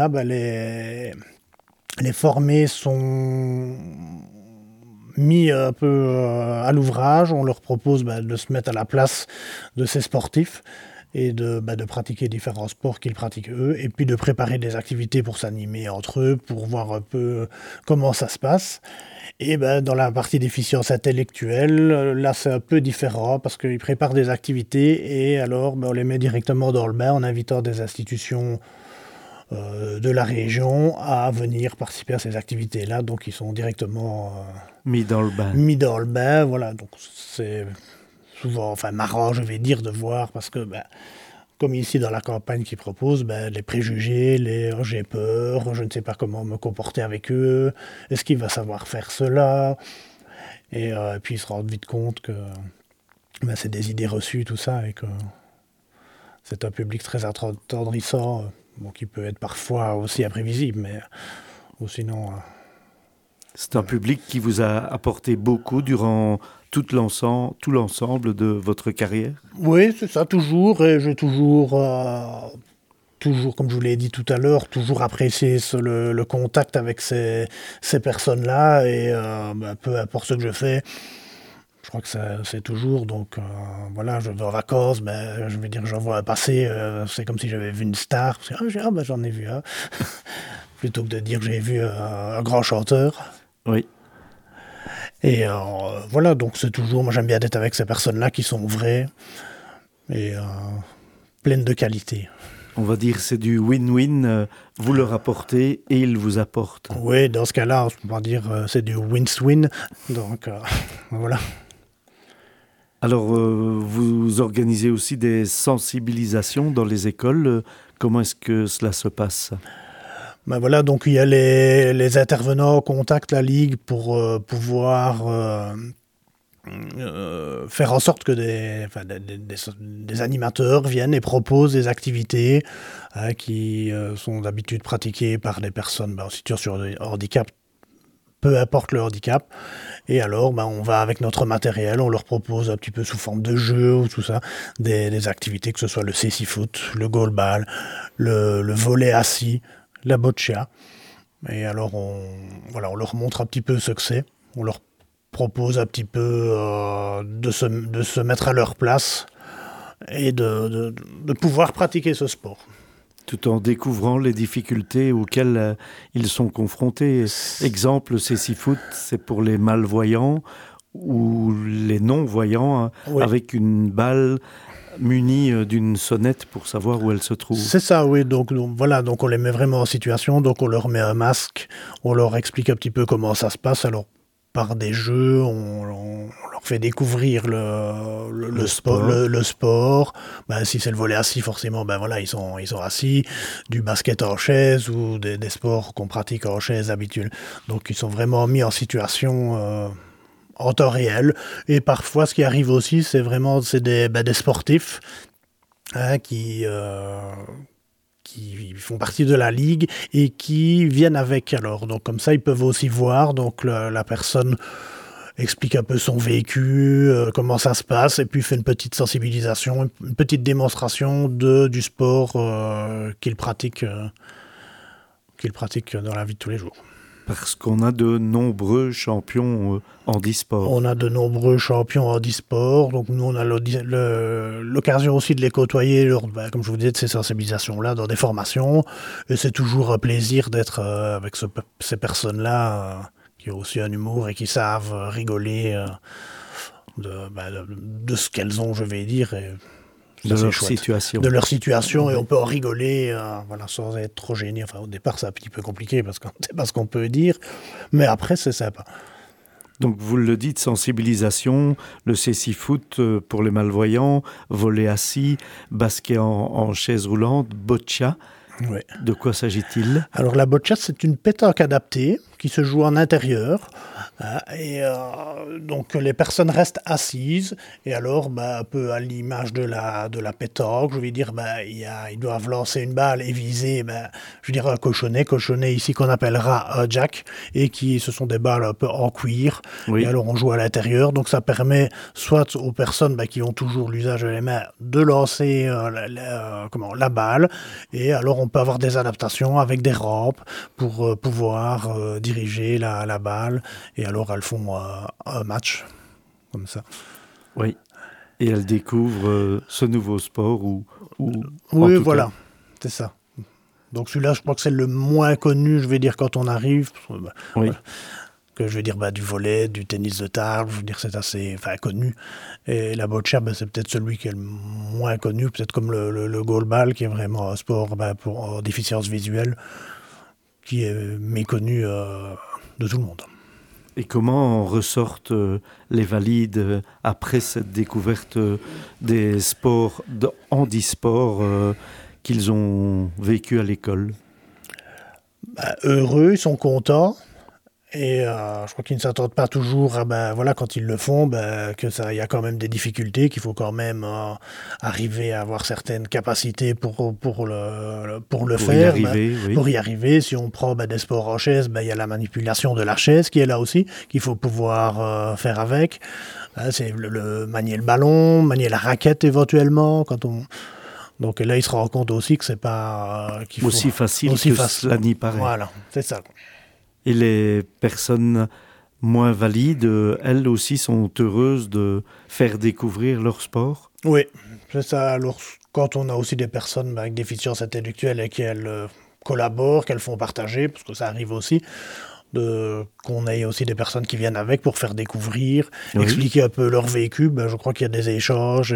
Les formés sont mis un peu à l'ouvrage. On leur propose de se mettre à la place de ces sportifs et de pratiquer différents sports qu'ils pratiquent eux, et puis de préparer des activités pour s'animer entre eux, pour voir un peu comment ça se passe. Et dans la partie déficience intellectuelle, là c'est un peu différent, parce qu'ils préparent des activités, et alors on les met directement dans le bain en invitant des institutions de la région à venir participer à ces activités-là. Donc ils sont directement mis dans le bain. Mis dans le bain, voilà. Donc c'est souvent marrant, je vais dire, de voir, parce que comme ici dans la campagne qu'ils proposent, les préjugés, j'ai peur, je ne sais pas comment me comporter avec eux, est-ce qu'il va savoir faire cela, et puis ils se rendent vite compte que c'est des idées reçues, tout ça, et que c'est un public très attendrissant, qui peut être parfois aussi imprévisible, mais sinon... C'est un public qui vous a apporté beaucoup durant tout l'ensemble de votre carrière? Oui, c'est ça, toujours. Et j'ai toujours, comme je vous l'ai dit tout à l'heure, toujours apprécié le contact avec ces personnes-là. Et peu importe ce que je fais, je crois que c'est toujours. Donc voilà, je vais en vacances, je vais dire, j'en vois passer. C'est comme si j'avais vu une star. J'en ai vu un. Plutôt que de dire que j'ai vu un grand chanteur. Oui. Et voilà, donc c'est toujours... Moi, j'aime bien être avec ces personnes-là qui sont vraies et pleines de qualité. On va dire c'est du win-win. Vous leur apportez et ils vous apportent. Oui, dans ce cas-là, on va dire c'est du win-win. Donc, voilà. Alors, vous organisez aussi des sensibilisations dans les écoles. Comment est-ce que cela se passe ? Voilà, donc il y a les intervenants contactent la Ligue pour pouvoir faire en sorte que des animateurs viennent et proposent des activités qui sont d'habitude pratiquées par des personnes en situation de handicap, peu importe le handicap. Et alors, on va avec notre matériel, on leur propose un petit peu sous forme de jeu ou tout ça, des activités, que ce soit le cécifoot, le goalball, le volley assis, la boccia. Et alors, on leur montre un petit peu ce que c'est. On leur propose un petit peu de se mettre à leur place et de pouvoir pratiquer ce sport. Tout en découvrant les difficultés auxquelles ils sont confrontés. Exemple, cécifoot, c'est pour les malvoyants ou les non-voyants, oui. Avec une balle munie d'une sonnette pour savoir où elle se trouve. C'est ça, oui. Donc voilà, donc on les met vraiment en situation, donc on leur met un masque, on leur explique un petit peu comment ça se passe. Alors, par des jeux, on leur fait découvrir le sport. Si c'est le volley assis, forcément, ils sont assis. Du basket en chaise ou des sports qu'on pratique en chaise habituelle. Donc, ils sont vraiment mis en situation en temps réel. Et parfois, ce qui arrive aussi, c'est des sportifs qui font partie de la ligue et qui viennent avec. Alors, donc comme ça, ils peuvent aussi voir. Donc la personne explique un peu son vécu, comment ça se passe, et puis fait une petite sensibilisation, une petite démonstration du sport qu'il pratique dans la vie de tous les jours. Parce qu'on a de nombreux champions handisport. On a de nombreux champions handisport, donc nous on a l'occasion aussi de les côtoyer lors, comme je vous disais, de ces sensibilisations-là, dans des formations, et c'est toujours un plaisir d'être avec ces personnes-là qui ont aussi un humour et qui savent rigoler de ce qu'elles ont, je vais dire, et de leur situation. Et on peut en rigoler sans être trop gêné. Au départ, c'est un petit peu compliqué parce qu'on ne sait pas ce qu'on peut dire, mais après, c'est sympa. Donc, vous le dites, sensibilisation, le cécifoot pour les malvoyants, volley assis, basket en chaise roulante, boccia. Ouais. De quoi s'agit-il ? Alors, la boccia, c'est une pétanque adaptée qui se joue en intérieur. Donc les personnes restent assises et alors un peu à l'image de la pétanque, je vais dire ils doivent lancer une balle et viser un cochonnet ici qu'on appellera un jack, et ce sont des balles un peu en cuir. Oui. Et alors on joue à l'intérieur, donc ça permet soit aux personnes qui ont toujours l'usage de les mains de lancer la balle, et alors on peut avoir des adaptations avec des rampes pour pouvoir diriger la balle. Et alors, elles font un match comme ça. Oui. Et elles découvrent ce nouveau sport oui, voilà, c'est ça. Donc celui-là, je crois que c'est le moins connu, je vais dire, quand on arrive. Oui. Voilà. Que je vais dire du volley, du tennis de table, je veux dire c'est assez connu. Et la boccia, c'est peut-être celui qui est le moins connu, peut-être comme le goalball, qui est vraiment un sport pour déficience visuelle, qui est méconnu de tout le monde. Et comment ressortent les valides après cette découverte des sports, de handisport qu'ils ont vécu à l'école? Heureux, ils sont contents. Et je crois qu'ils ne s'attendent pas toujours à, quand ils le font, que ça, il y a quand même des difficultés, qu'il faut quand même arriver à avoir certaines capacités pour le faire. Pour y arriver, si on prend des sports en chaise, il y a la manipulation de la chaise qui est là aussi, qu'il faut pouvoir faire avec. C'est manier le ballon, manier la raquette éventuellement, Donc là, il se rend compte aussi que c'est pas aussi facile que cela n'y paraît. Voilà, c'est ça. Et les personnes moins valides, elles aussi sont heureuses de faire découvrir leur sport? Oui, c'est ça. Alors, quand on a aussi des personnes avec déficience intellectuelle et qu'elles collaborent, qu'elles font partager, parce que ça arrive aussi, qu'on ait aussi des personnes qui viennent avec pour faire découvrir, expliquer un peu leur vécu, je crois qu'il y a des échanges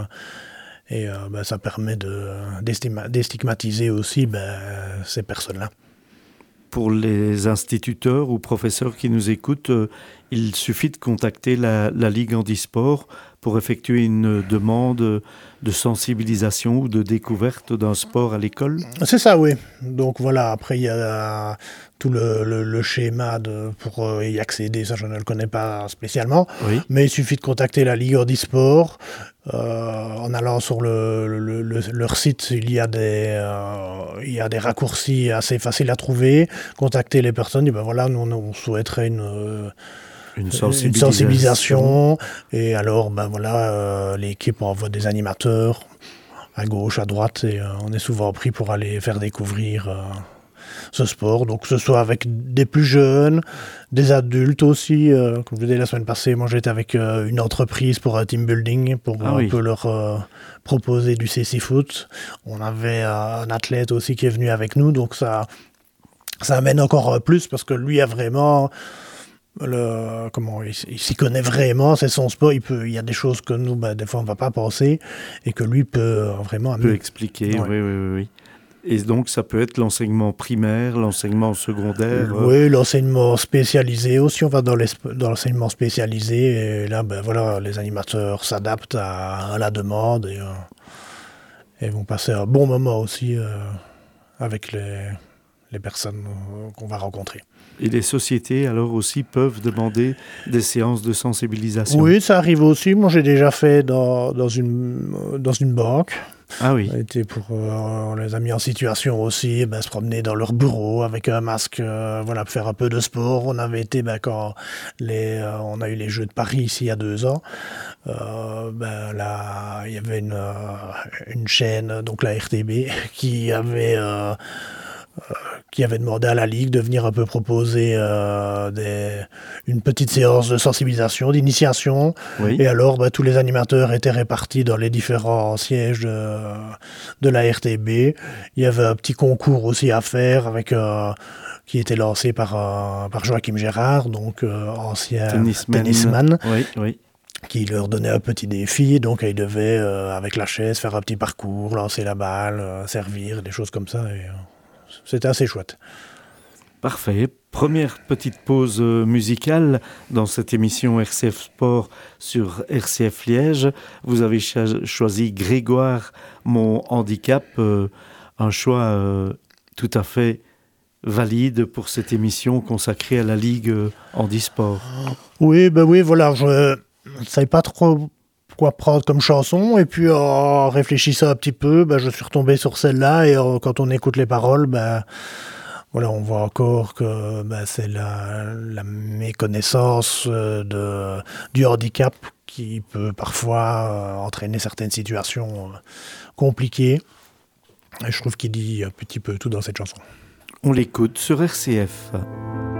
et ça permet de déstigmatiser aussi ces personnes-là. Pour les instituteurs ou professeurs qui nous écoutent, il suffit de contacter la Ligue Handisport pour effectuer une demande de sensibilisation ou de découverte d'un sport à l'école? C'est ça, oui. Donc voilà, après il y a tout le schéma pour y accéder, ça je ne le connais pas spécialement, mais il suffit de contacter la Ligue Handisport. En allant sur leur site, il y a des raccourcis assez faciles à trouver. Contacter les personnes, et voilà, nous on souhaiterait une sensibilisation. Et alors, l'équipe envoie des animateurs à gauche, à droite, et on est souvent pris pour aller faire découvrir ce sport. Donc, que ce soit avec des plus jeunes, des adultes aussi. Comme je vous disais la semaine passée, moi j'étais avec une entreprise pour un team building, pour un peu leur proposer du CC-Foot. On avait un athlète aussi qui est venu avec nous, donc ça amène encore plus, parce que lui a vraiment... il s'y connaît vraiment, c'est son sport, il y a des choses que nous, des fois on ne va pas penser, et que lui peut vraiment amener. Peut expliquer, oui. Et donc ça peut être l'enseignement primaire, l'enseignement secondaire. Oui, l'enseignement spécialisé aussi, on va dans l'enseignement spécialisé, et là, les animateurs s'adaptent à la demande, et vont passer un bon moment aussi avec les personnes qu'on va rencontrer. Et les sociétés, alors, aussi peuvent demander des séances de sensibilisation? Oui, ça arrive aussi. Moi, j'ai déjà fait dans une banque. Ah oui. Ça a été on les a mis en situation aussi, se promener dans leur bureau avec un masque, faire un peu de sport. On avait été, quand on a eu les Jeux de Paris ici il y a 2 ans. Là, il y avait une chaîne, donc la RTB, qui avait demandé à la Ligue de venir un peu proposer une petite séance de sensibilisation, d'initiation. Oui. Et alors, tous les animateurs étaient répartis dans les différents sièges de la RTB. Il y avait un petit concours aussi à faire qui était lancé par Joachim Gérard, donc ancien tennisman. Oui. Qui leur donnait un petit défi, donc ils devaient, avec la chaise, faire un petit parcours, lancer la balle, servir, des choses comme ça. Et, c'était assez chouette. Parfait. Première petite pause musicale dans cette émission RCF Sport sur RCF Liège. Vous avez choisi Grégoire, mon handicap, un choix tout à fait valide pour cette émission consacrée à la Ligue Handisport. Oui, voilà, je ne savais pas trop quoi prendre comme chanson, et puis en réfléchissant un petit peu, je suis retombé sur celle-là, et quand on écoute les paroles, on voit encore que c'est la méconnaissance du handicap qui peut parfois entraîner certaines situations compliquées. Et je trouve qu'il dit un petit peu tout dans cette chanson. On l'écoute sur RCF.